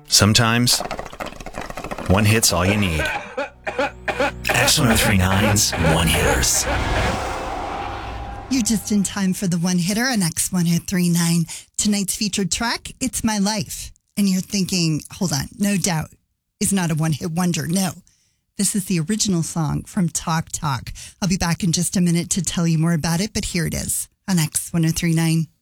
Sometimes, one hit's all you need. X1039's One Hitters. You're just in time for the one hitter on X1039. Tonight's featured track, It's My Life. And you're thinking, hold on, No Doubt is not a one-hit wonder. No, this is the original song from Talk Talk. I'll be back in just a minute to tell you more about it, but here it is on X1039.